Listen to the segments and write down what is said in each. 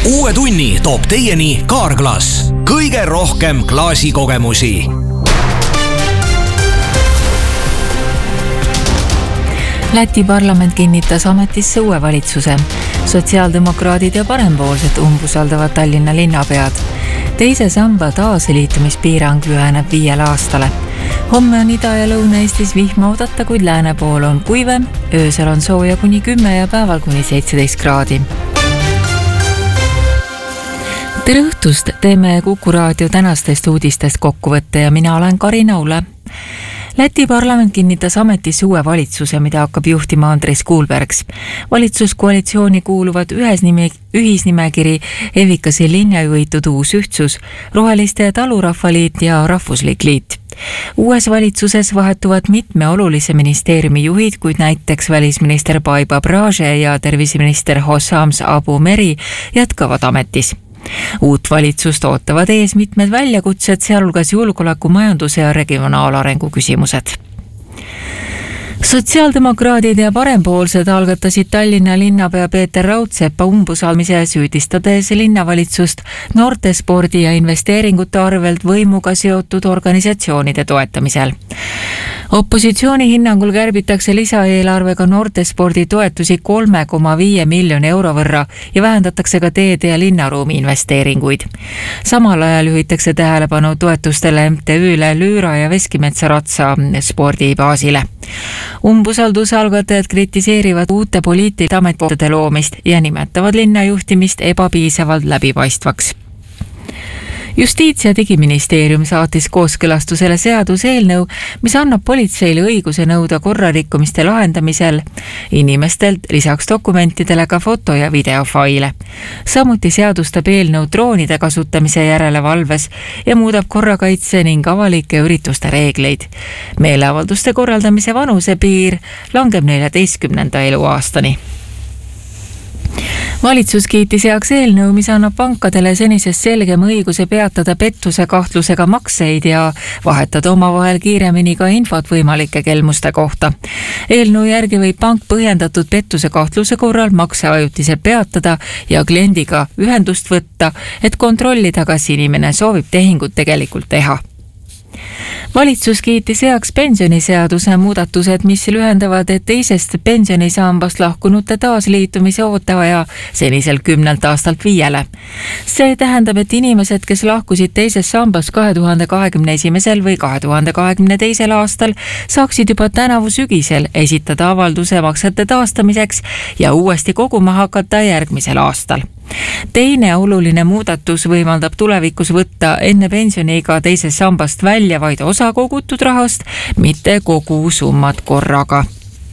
Uue tunni toob teieni Carglass. Kõige rohkem klaasikogemusi. Läti parlament kinnitas ametisse uue valitsuse. Sotsiaaldemokraadid ja parempoolsed umbusaldavad Tallinna linnapead. Teise samba taasliitumispiirang lüheneb 5 aastale. Homme on Ida- ja Lõuna-Eestis vihma oodata, kuid lääne pool on kuivem, öösel on sooja kuni 10 ja päeval kuni 17 kraadi. Tere õhtust, teeme Kuku Raadio tänastest uudistest kokkuvõtte ja mina olen Karin Aule. Läti parlament kinnitas ametisse uue valitsuse, mida hakkab juhtima Andris Kuulbergs. Valitsuskoalitsiooni kuuluvad ühisnimekiri Evikase linna juhitud uus ühtsus, Roheliste ja Talurahvaliit ja Rahvuslik liit. Uues valitsuses vahetuvad mitme olulise ministeeriumi juhid, kuid näiteks välisminister Baiba Brage ja terviseminister Hossams Abu Meri jätkavad ametis. Uut valitsust ootavad ees mitmed väljakutsed, sealhulgas julgeoleku, majanduse ja regionaalarengu küsimused. Sotsiaaldemokraadid ja parempoolsed algatasid Tallinna linnapea Peeter Raudsepa umbusaldamise süüdistades linnavalitsust noortespordi ja investeeringute arvelt võimuga seotud organisatsioonide toetamisel. Opositsiooni hinnangul kärbitakse lisaeelarvega noortespordi toetusi 3,5 miljoni euro võrra ja vähendatakse ka teede ja linnaruumi investeeringuid. Samal ajal juhitakse tähelepanu toetustele MTÜ-le Lüüra ja Veskimetsa ratsa spordibaasile. Umbusalduse algatajad kritiseerivad uute poliitiliste ametikohtade loomist ja nimetavad linnajuhtimist ebapiisavalt läbipaistvaks. Justiits- ja digiministeerium saatis kooskõlastusele seaduseelnõu, mis annab politseile õiguse nõuda korrarikkumiste lahendamisel inimestelt lisaks dokumentidele ka foto- ja videofaile. Samuti seadustab eelnõu droonide kasutamise järelevalves ja muudab korrakaitse ning avalike ürituste reegleid. Meeleavalduste korraldamise vanusepiir langeb 14. eluaastani. Valitsus kiitis heaks eelnõu, mis annab pankadele senisest selgema õiguse peatada pettuse kahtlusega makseid ja vahetada omavahel kiiremini ka infot võimalike kelmuste kohta. Eelnõu järgi võib pank põhjendatud pettuse kahtluse korral makse ajutiselt peatada ja kliendiga ühendust võtta, et kontrollida, kas inimene soovib tehingut tegelikult teha. Valitsus kiitis heaks pensioniseaduse muudatused, mis lühendavad teisest pensionisambast lahkunute taasliitumise ooteaja seniselt 10 aastalt 5. See tähendab, et inimesed, kes lahkusid teisest sambast 2021. või 2022. aastal, saaksid juba tänavu sügisel esitada avalduse maksete taastamiseks ja uuesti koguma hakata järgmisel aastal. Teine oluline muudatus võimaldab tulevikus võtta enne pensioniiga teisest sambast välja vaid osa kogutud rahast, mitte kogu summat korraga.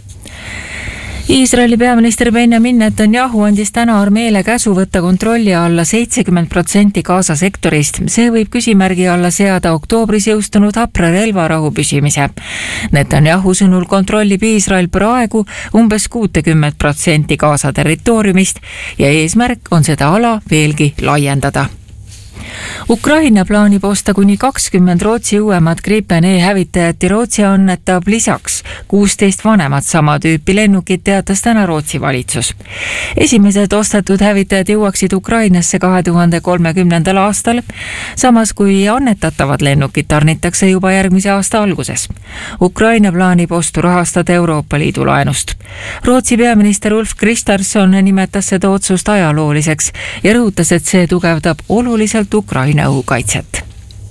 Iisraeli peaminister Benjamin Netanyahu andis täna armeele käsu võtta kontrolli alla 70% Gaza sektorist. See võib küsimärgi alla seada oktoobris jõustunud hapra relvarahu püsimise. Netanyahu sõnul kontrollib Iisrael praegu umbes 60% Gaza territooriumist ja eesmärk on seda ala veelgi laiendada. Ukraina plaanib osta kuni 20 Rootsi uuemat Gripen E-hävitajat ja Rootsi annetab lisaks 16 vanemat sama tüüpi lennukit, teatas täna Rootsi valitsus. Esimesed ostetud hävitajad jõuaksid Ukrainasse 2030. aastal, samas kui annetatavad lennukid tarnitakse juba järgmise aasta alguses. Ukraina plaanib ostu rahastada Euroopa Liidu laenust. Rootsi peaminister Ulf Kristersson nimetas seda otsust ajalooliseks ja rõhutas, et see tugevdab oluliselt Ukraina õhukaitset.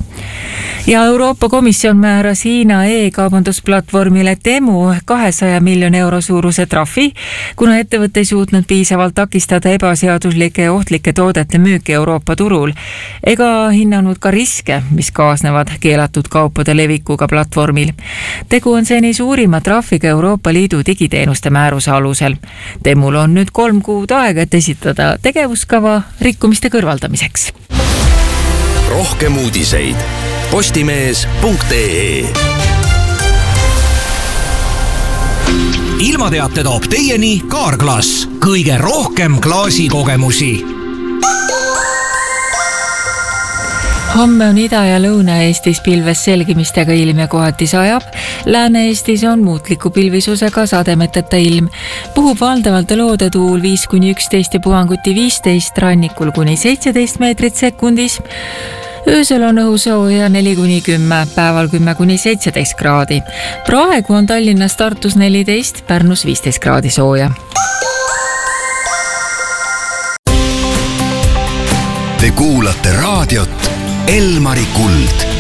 Ja Euroopa Komisjon määras Hiina e-kaubandusplatvormile Temu 200 miljoni euro suuruse trahvi, kuna ettevõte ei suutnud piisavalt takistada ebaseaduslike ja ohtlike toodete müüki Euroopa turul, ega hinnanud ka riske, mis kaasnevad keelatud kaupade levikuga platvormil. Tegu on seni suurima trahviga Euroopa Liidu digiteenuste määruse alusel. Temul on nüüd 3 kuud aega, et esitada tegevuskava rikkumiste kõrvaldamiseks. Rohkem uudiseid postimees.ee. Ilmateate toob teieni Carglass. Kõige rohkem klaasikogemusi. Homme on Ida- ja Lõuna-Eestis pilves selgimistega ilm ja kohati sajab. Lääne-Eestis on muutliku pilvisusega sademeteta ilm. Puhub valdavalt loodetuul 5-11 ja puhanguti 15, rannikul kuni 17 meetrit sekundis. Öösel on õhusooja 4-10, päeval 10-17 kraadi. Praegu on Tallinnas, Tartus 14, Pärnus 15 kraadi sooja. Te kuulate raadiot Elmari Kuld.